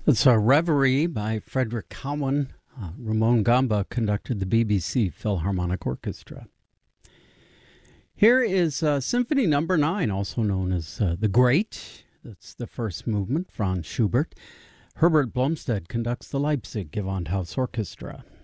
It's a Reverie by Frederick Cowan. Ramon Gamba conducted the BBC Philharmonic Orchestra. Here is Symphony Number 9, also known as The Great. That's the first movement, Franz Schubert. Herbert Blomstedt conducts the Leipzig Gewandhaus Orchestra.